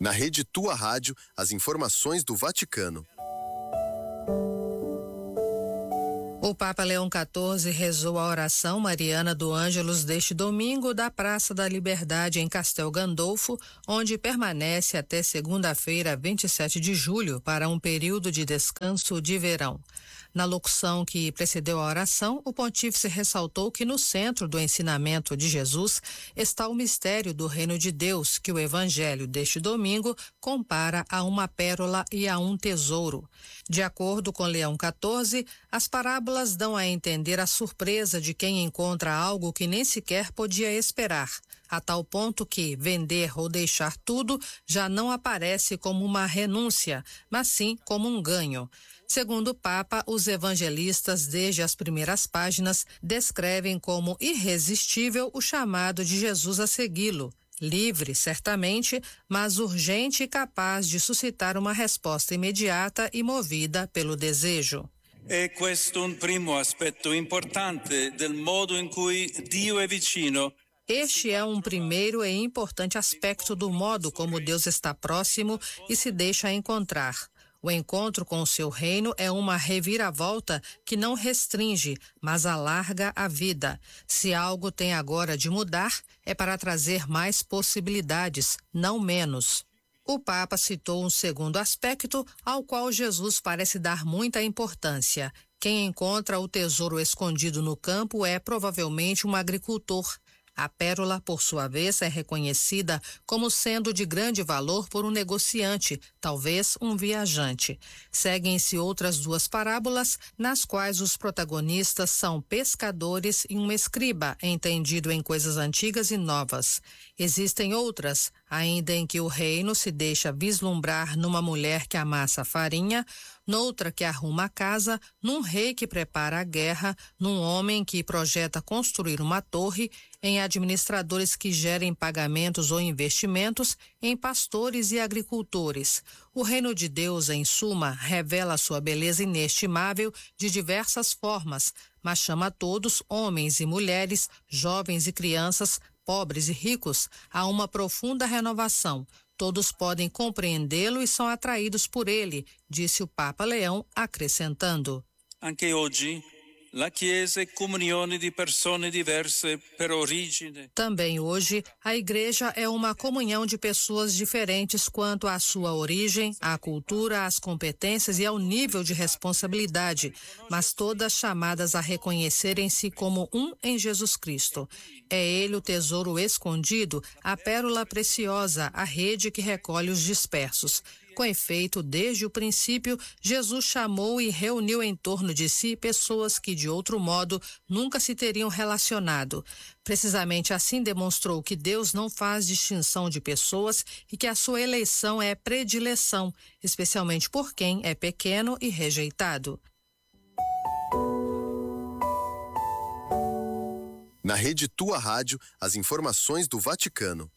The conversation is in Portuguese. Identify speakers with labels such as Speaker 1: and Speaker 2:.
Speaker 1: Na rede Tua Rádio, as informações do Vaticano.
Speaker 2: O Papa Leão XIV rezou a oração mariana do Ângelus deste domingo da Praça da Liberdade em Castel Gandolfo, onde permanece até segunda-feira, 27 de julho, para um período de descanso de verão. Na locução que precedeu a oração, o pontífice ressaltou que no centro do ensinamento de Jesus está o mistério do reino de Deus, que o evangelho deste domingo compara a uma pérola e a um tesouro. De acordo com Leão XIV, as parábolas dão a entender a surpresa de quem encontra algo que nem sequer podia esperar, a tal ponto que vender ou deixar tudo já não aparece como uma renúncia, mas sim como um ganho. Segundo o Papa, os evangelistas, desde as primeiras páginas, descrevem como irresistível o chamado de Jesus a segui-lo. Livre, certamente, mas urgente e capaz de suscitar uma resposta imediata e movida pelo desejo.
Speaker 3: E questo un primo aspetto importante del modo in cui Dio è vicino.
Speaker 2: Este é um primeiro e importante aspecto do modo como Deus está próximo e se deixa encontrar. O encontro com o seu reino é uma reviravolta que não restringe, mas alarga a vida. Se algo tem agora de mudar, é para trazer mais possibilidades, não menos. O Papa citou um segundo aspecto ao qual Jesus parece dar muita importância. Quem encontra o tesouro escondido no campo é provavelmente um agricultor. A pérola, por sua vez, é reconhecida como sendo de grande valor por um negociante, talvez um viajante. Seguem-se outras duas parábolas, nas quais os protagonistas são pescadores e um escriba, entendido em coisas antigas e novas. Existem outras, ainda em que o reino se deixa vislumbrar numa mulher que amassa farinha, noutra que arruma a casa, num rei que prepara a guerra, num homem que projeta construir uma torre, em administradores que gerem pagamentos ou investimentos, em pastores e agricultores. O reino de Deus, em suma, revela sua beleza inestimável de diversas formas, mas chama todos, homens e mulheres, jovens e crianças, pobres e ricos, a uma profunda renovação. Todos podem compreendê-lo e são atraídos por ele, disse o Papa Leão, acrescentando.
Speaker 3: Anche oggi la Chiesa è comunione di persone diverse per origine.
Speaker 2: Também hoje, a Igreja é uma comunhão de pessoas diferentes quanto à sua origem, à cultura, às competências e ao nível de responsabilidade, mas todas chamadas a reconhecerem-se como um em Jesus Cristo. É ele o tesouro escondido, a pérola preciosa, a rede que recolhe os dispersos. Com efeito, desde o princípio, Jesus chamou e reuniu em torno de si pessoas que, de outro modo, nunca se teriam relacionado. Precisamente assim demonstrou que Deus não faz distinção de pessoas e que a sua eleição é predileção, especialmente por quem é pequeno e rejeitado.
Speaker 1: Na rede Tua Rádio, as informações do Vaticano.